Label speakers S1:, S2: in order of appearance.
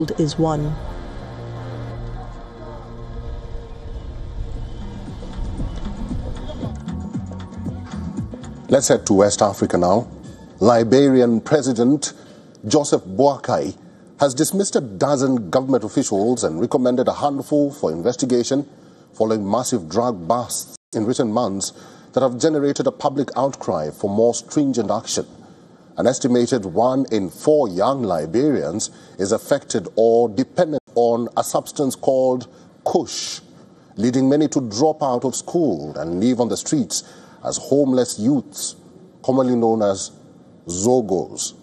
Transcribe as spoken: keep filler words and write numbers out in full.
S1: is one.
S2: Let's head to West Africa now. Liberian President Joseph Boakai has dismissed a dozen government officials and recommended a handful for investigation following massive drug busts in recent months that have generated a public outcry for more stringent action. An estimated one in four young Liberians is affected or dependent on a substance called Kush, leading many to drop out of school and live on the streets as homeless youths, commonly known as Zogos.